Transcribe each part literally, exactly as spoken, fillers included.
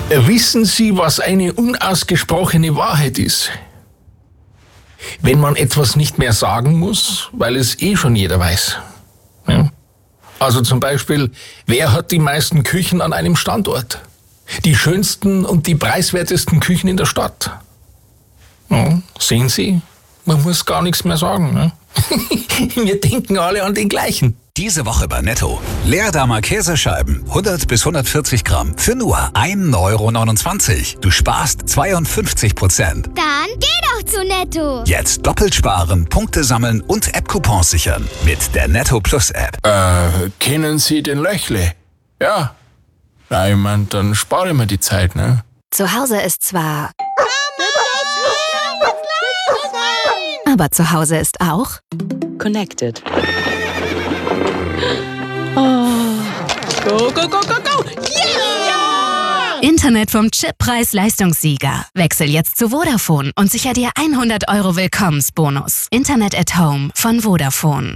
Wissen Sie, was eine unausgesprochene Wahrheit ist? Wenn man etwas nicht mehr sagen muss, weil es eh schon jeder weiß. Ja? Also zum Beispiel, wer hat die meisten Küchen an einem Standort? Die schönsten und die preiswertesten Küchen in der Stadt. Ja, sehen Sie, man muss gar nichts mehr sagen. Ne? Wir denken alle an den gleichen. Diese Woche bei Netto. Leerdammer Käsescheiben, hundert bis hundertvierzig Gramm, für nur ein Euro neunundzwanzig. Du sparst zweiundfünfzig Prozent. Dann geh doch zu Netto. Jetzt doppelt sparen, Punkte sammeln und App-Coupons sichern. Mit der Netto Plus App. Äh, kennen Sie den Löchle? Ja. Na, ich mein, dann spare ich mir die Zeit, ne? Zu Hause ist zwar... Aber zu Hause ist auch... Connected. Oh. Go, go, go, go, go! Yeah! Internet vom Chip Preis-Leistungssieger. Wechsel jetzt zu Vodafone und sicher dir hundert Euro Willkommensbonus. Internet at Home von Vodafone.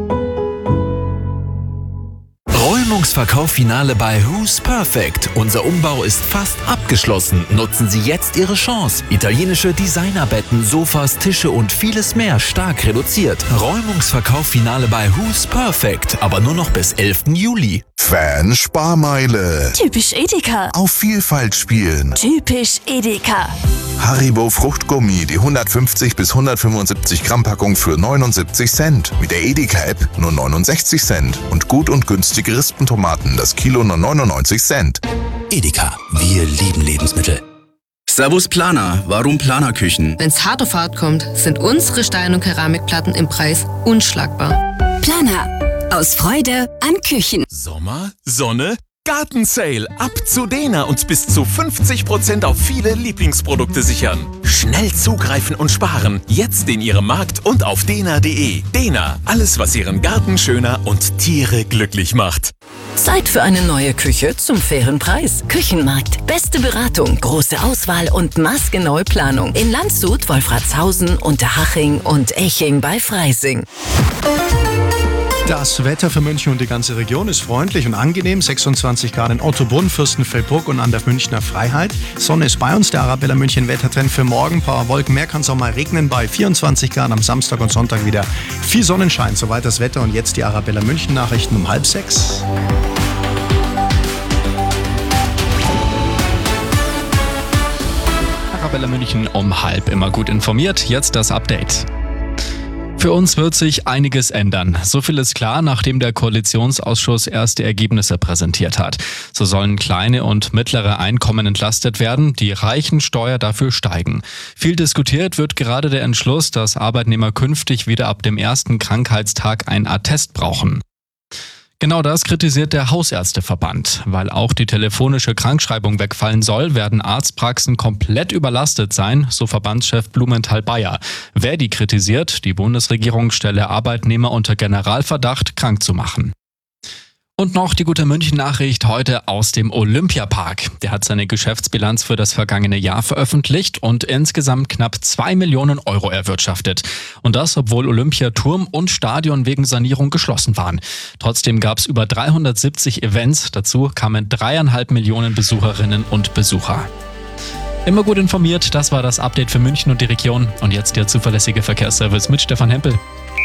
Räumungsverkauf-Finale bei Who's Perfect. Unser Umbau ist fast abgeschlossen. Nutzen Sie jetzt Ihre Chance. Italienische Designerbetten, Sofas, Tische und vieles mehr stark reduziert. Räumungsverkauf-Finale bei Who's Perfect. Aber nur noch bis elften Juli. Fan-Sparmeile. Typisch Edeka. Auf Vielfalt spielen. Typisch Edeka. Haribo Fruchtgummi, die hundertfünfzig bis hundertfünfundsiebzig Gramm Packung für neunundsiebzig Cent. Mit der Edeka-App nur neunundsechzig Cent. Und gut und günstige Rispentomaten, das Kilo nur neunundneunzig Cent. Edeka, wir lieben Lebensmittel. Servus Planer, warum Planerküchen? Wenn's hart auf hart kommt, sind unsere Stein- und Keramikplatten im Preis unschlagbar. Planer. Aus Freude an Küchen. Sommer, Sonne, Gartensale. Ab zu Dena und bis zu fünfzig Prozent auf viele Lieblingsprodukte sichern. Schnell zugreifen und sparen. Jetzt in Ihrem Markt und auf dena punkt de. Dena, alles was Ihren Garten schöner und Tiere glücklich macht. Zeit für eine neue Küche zum fairen Preis. Küchenmarkt. Beste Beratung, große Auswahl und maßgenaue Planung. In Landshut, Wolfratshausen, Unterhaching und Eching bei Freising. Das Wetter für München und die ganze Region ist freundlich und angenehm. sechsundzwanzig Grad in Ottobrunn, Fürstenfeldbruck und an der Münchner Freiheit. Sonne ist bei uns, der Arabella München Wettertrend für morgen. Ein paar Wolken mehr, kann es auch mal regnen bei vierundzwanzig Grad. Am Samstag und Sonntag wieder viel Sonnenschein. Soweit das Wetter und jetzt die Arabella München Nachrichten um halb sechs. Arabella München um halb, immer gut informiert. Jetzt das Update. Für uns wird sich einiges ändern. So viel ist klar, nachdem der Koalitionsausschuss erste Ergebnisse präsentiert hat. So sollen kleine und mittlere Einkommen entlastet werden, die Reichensteuer dafür steigen. Viel diskutiert wird gerade der Entschluss, dass Arbeitnehmer künftig wieder ab dem ersten Krankheitstag ein Attest brauchen. Genau das kritisiert der Hausärzteverband. Weil auch die telefonische Krankschreibung wegfallen soll, werden Arztpraxen komplett überlastet sein, so Verbandschef Blumenthal-Bayer. Wer die kritisiert, die Bundesregierung stelle Arbeitnehmer unter Generalverdacht, krank zu machen. Und noch die gute München-Nachricht heute aus dem Olympiapark. Der hat seine Geschäftsbilanz für das vergangene Jahr veröffentlicht und insgesamt knapp zwei Millionen Euro erwirtschaftet. Und das, obwohl Olympiaturm und Stadion wegen Sanierung geschlossen waren. Trotzdem gab es über dreihundertsiebzig Events. Dazu kamen dreieinhalb Millionen Besucherinnen und Besucher. Immer gut informiert, das war das Update für München und die Region. Und jetzt der zuverlässige Verkehrsservice mit Stefan Hempel.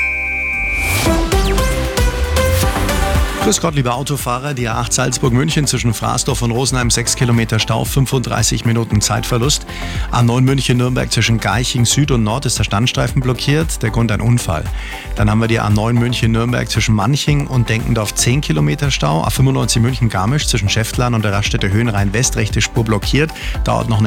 Grüß Gott, liebe Autofahrer, die A acht Salzburg-München zwischen Fraßdorf und Rosenheim, sechs Kilometer Stau, fünfunddreißig Minuten Zeitverlust. A neun München-Nürnberg zwischen Garching Süd und Nord ist der Standstreifen blockiert, der Grund ein Unfall. Dann haben wir die A neun München-Nürnberg zwischen Manching und Denkendorf, zehn Kilometer Stau. A fünfundneunzig München-Garmisch zwischen Schäftlern und der Raststätte Höhenrhein West, rechte Spur blockiert, dauert noch eine